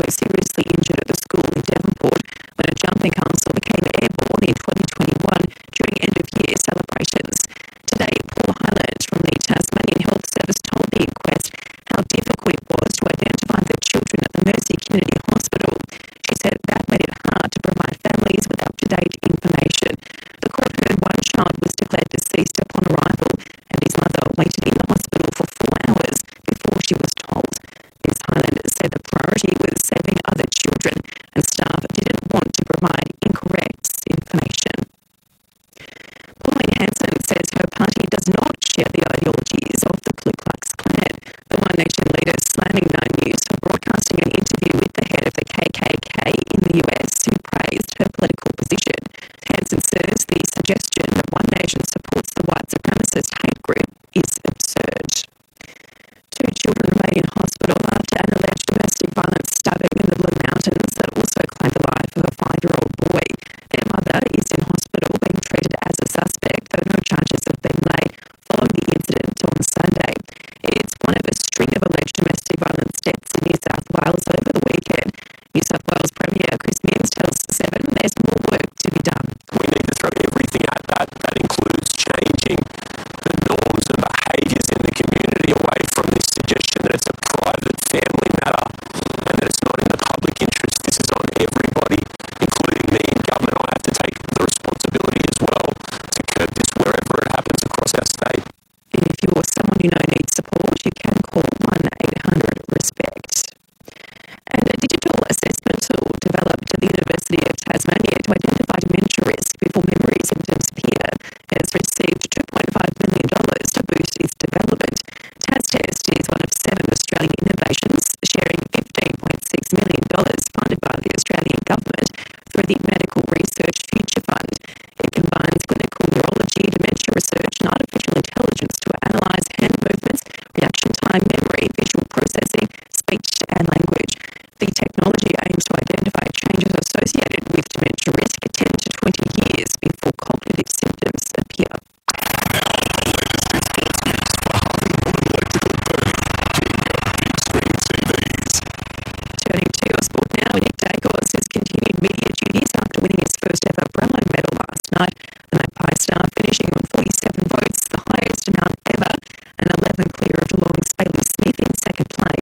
were seriously injured at the school in Devonport when a jumping castle became airborne in 2021 during end-of-year celebrations. Today, Paul Highland from the Tasmanian Health Service told the inquest how difficult it was to identify the children at the Mercy Community Hospital. She said that made it hard to provide families with up-to-date information. The court heard one child was declared deceased upon arrival, and his mother waited in the hospital for 4 hours before she was told. Ms. Highland said the priority was saving other children, and staff didn't want to provide incorrect information. Pauline Hanson says her party does not share the ideologies of the Ku Klux Klan. The One Nation leader slamming Nine News for broadcasting an interview with the head of the KKK in the US who praised her political position. Hanson says the suggestion that One Nation supports the white supremacist hate group is absurd. 2 children remain in hospital after an alleged domestic violence stabbing in the Blue Mountains that also claimed the life of a 5-year-old boy. Their mother is in hospital being treated as a suspect, though no charges have been laid following the incident on Sunday. It's one of a string of alleged domestic violence deaths in New South Wales over the weekend. New South Wales Premier Chris Minns tells 7 there's more work to be done. We need to throw everything at that. That includes changing the norms and behaviours in the community away from this suggestion that it's a private family matter and that it's not in the public interest. This is on everybody, including me in government. I have to take the responsibility as well to curb this wherever it happens across our state. And if you or someone you know needs support, you can call 1-800-RESPECT. And a digital assessment tool developed at the University of Tasmania to identify dementia risk before memory symptoms appear has received $2.5 million to boost its development. TasTest is one of 7 Australian innovations, sharing $15.6 million funded by the Australian government through the Medical Research Future Fund. It combines clinical neurology, dementia research and artificial intelligence to analyse hand movements, reaction time, memory, visual processing, speech and language. The technology aims to identify changes associated with dementia risk 10 to 20 years before cognitive symptoms appear. Turning to your sport now, Nick Dacos has continued media duties after winning his first ever Brownlow medal last night. The Magpie star finishing on 47 votes, the highest amount ever, and 11 clear of Geelong's Bailey Smith in second place.